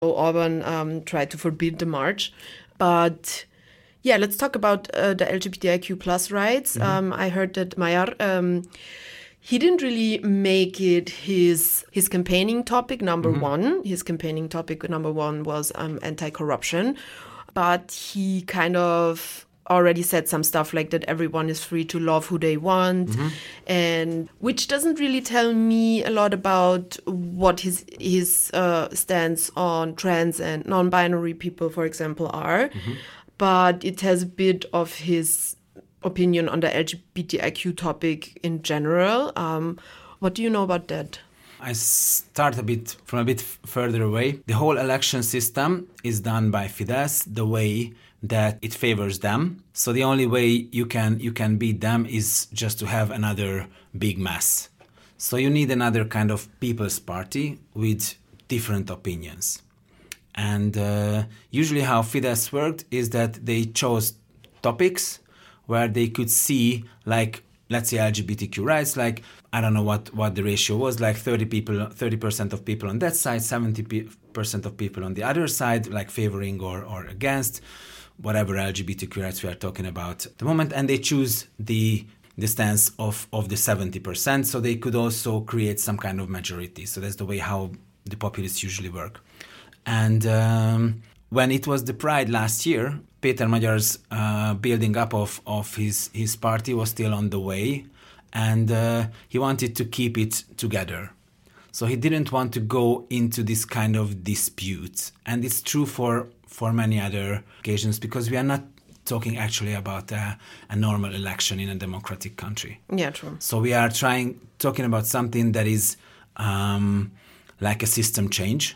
Orban tried to forbid the march. But yeah, let's talk about the LGBTIQ plus rights. I heard that Magyar, he didn't really make it his campaigning topic number one. His campaigning topic number one was anti-corruption. But he kind of already said some stuff like that everyone is free to love who they want, and which doesn't really tell me a lot about what his stance on trans and non-binary people, for example, are. But it has a bit of his opinion on the LGBTIQ topic in general. What do you know about that? I start from a bit further away. The whole election system is done by Fidesz the way that it favors them. So the only way you can beat them is just to have another big mess. So you need another kind of people's party with different opinions. And usually how Fidesz worked is that they chose topics where they could see, like, let's say LGBTQ rights, like, I don't know what the ratio was, like 30% of people on that side, 70% of people on the other side, like favoring or against whatever LGBTQ rights we are talking about at the moment. And they choose the stance of the 70%, so they could also create some kind of majority. So that's the way how the populists usually work. And when it was the Pride last year, Péter Magyar's building up of his party was still on the way, and he wanted to keep it together. So he didn't want to go into this kind of dispute. And it's true for many other occasions, because we are not talking actually about a normal election in a democratic country. Yeah, true. So we are talking about something that is like a system change.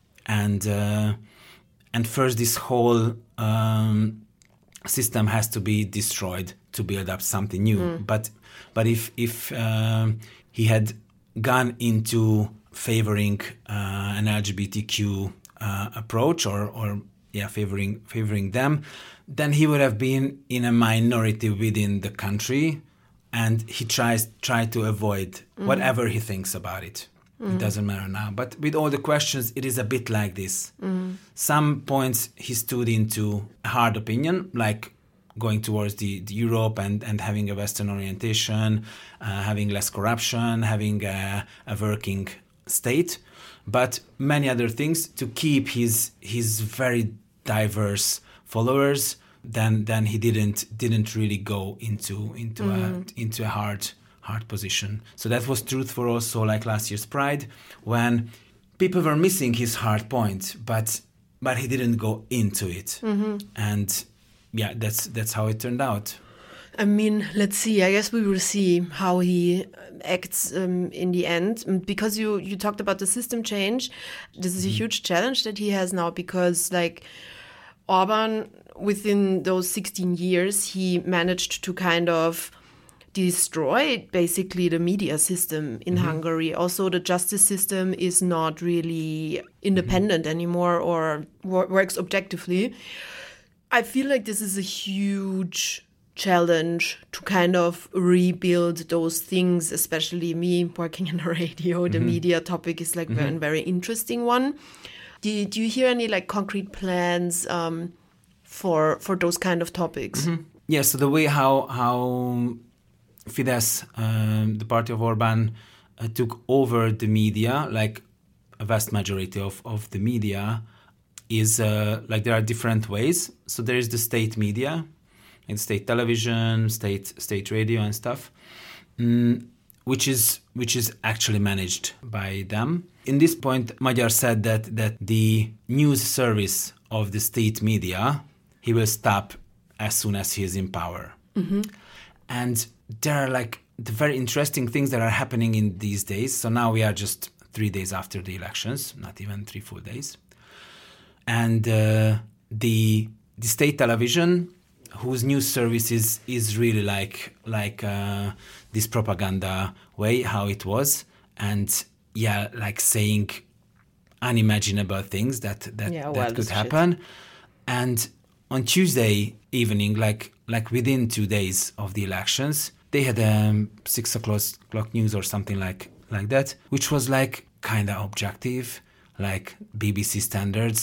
And first this whole system has to be destroyed to build up something new. But if he had gone into favoring an LGBTQ approach or favoring them, then he would have been in a minority within the country, and he tried to avoid whatever he thinks about it. It doesn't matter now. But with all the questions, it is a bit like this. Some points he stood into a hard opinion, like going towards the Europe and having a Western orientation, having less corruption, having a working state. But many other things to keep his very diverse followers. Then he didn't really go into a hard position. So that was true for also like last year's Pride, when people were missing his hard point, but he didn't go into it. And yeah, that's how it turned out. I mean, let's see. I guess we will see how he acts in the end. Because you talked about the system change. This is a huge challenge that he has now, because like Orban, within those 16 years, he managed to kind of destroy basically the media system in Hungary. Also, the justice system is not really independent anymore or works objectively. I feel like this is a huge challenge to kind of rebuild those things, especially me working in the radio. The media topic is like a very interesting one. Do you hear any like concrete plans for those kind of topics? Yeah, so the way how Fidesz, the party of Orban, took over the media, like a vast majority of the media, is like there are different ways. So there is the state media, like state television, state radio and stuff, which is actually managed by them. In this point, Magyar said that the news service of the state media, he will stop as soon as he is in power. And there are like the very interesting things that are happening in these days. So now we are just 3 days after the elections, not even 3 full days. And the state television, whose news service is really like this propaganda way, how it was. And yeah, like saying unimaginable things that could happen. Shit. And on Tuesday evening, like within 2 days of the elections, they had 6 o'clock news or something like that, which was like kind of objective, like BBC standards.